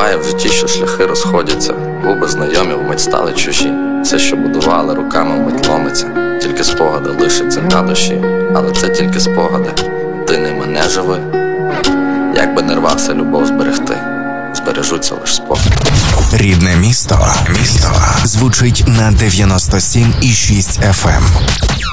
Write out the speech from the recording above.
Буває в житті, що шляхи розходяться, губи знайомі вмить стали чужі. Все, що будували руками, вмить ломиться. Тільки спогади лишаться на душі. Але це тільки спогади, ти ними не живи. Як би не рвався любов зберегти, збережуться лиш спогади. Рідне місто звучить на 97,6 FM.